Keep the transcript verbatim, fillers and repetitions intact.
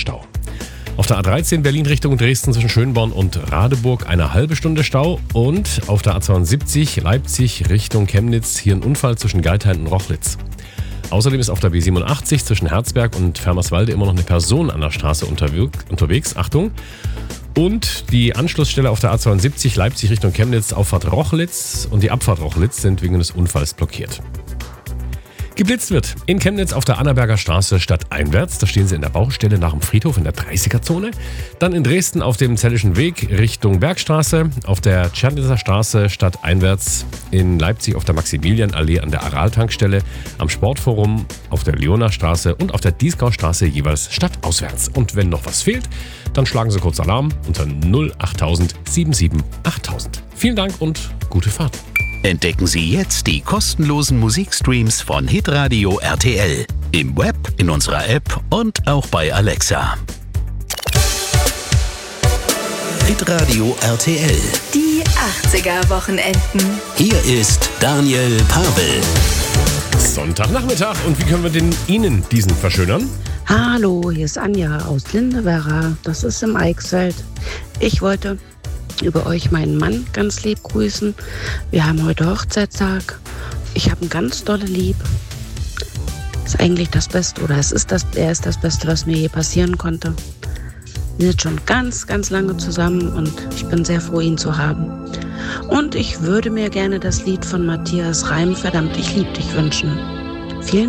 Stau. Auf der A dreizehn Berlin Richtung Dresden zwischen Schönborn und Radeburg eine halbe Stunde Stau. Und auf der A zweiundsiebzig Leipzig Richtung Chemnitz hier ein Unfall zwischen Geithain und Rochlitz. Außerdem ist auf der B siebenundachtzig zwischen Herzberg und Fermerswalde immer noch eine Person an der Straße unterwegs. Achtung! Und die Anschlussstelle auf der A zweiundsiebzig Leipzig Richtung Chemnitz, Auffahrt Rochlitz und die Abfahrt Rochlitz sind wegen des Unfalls blockiert. Geblitzt wird in Chemnitz auf der Annaberger Straße stadteinwärts. Da stehen sie in der Baustelle nach dem Friedhof in der dreißiger-Zone. Dann in Dresden auf dem Zellischen Weg Richtung Bergstraße. Auf der Tschernitzer Straße stadteinwärts. In Leipzig auf der Maximilianallee an der Aral-Tankstelle. Am Sportforum auf der Leonardstraße und auf der Dieskaustraße jeweils stadtauswärts. Und wenn noch was fehlt, dann schlagen Sie kurz Alarm unter null achttausend siebenundsiebzig achttausend. Vielen Dank und gute Fahrt. Entdecken Sie jetzt die kostenlosen Musikstreams von Hitradio R T L. Im Web, in unserer App und auch bei Alexa. Hitradio R T L. Die achtziger-Wochenenden. Hier ist Daniel Pavel. Sonntagnachmittag. Und wie können wir denn Ihnen diesen verschönern? Hallo, hier ist Anja aus Lindewerra. Das ist im Eichsfeld. Ich wollte über euch meinen Mann ganz lieb grüßen. Wir haben heute Hochzeitstag. Ich habe ihn ganz dolle lieb. Ist eigentlich das Beste, oder es ist das, er ist das Beste, was mir je passieren konnte. Wir sind schon ganz, ganz lange zusammen und ich bin sehr froh, ihn zu haben. Und ich würde mir gerne das Lied von Matthias Reim, Verdammt, ich lieb dich, wünschen. Vielen